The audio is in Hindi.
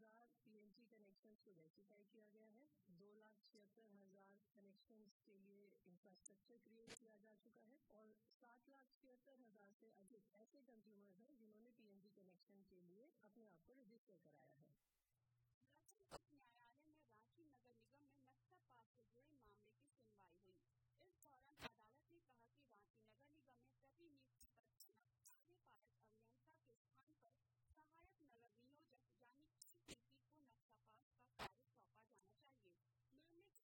60,000 पीएनजी कनेक्शंस को रेक्टिफाई किया गया है। 2,76,000 कनेक्शंस के लिए इंफ्रास्ट्रक्चर क्रिएट किया जा चुका है और 7,76,000 से अधिक ऐसे कंज्यूमर्स हैं जिन्होंने पीएनजी कनेक्शन के लिए अपने आप को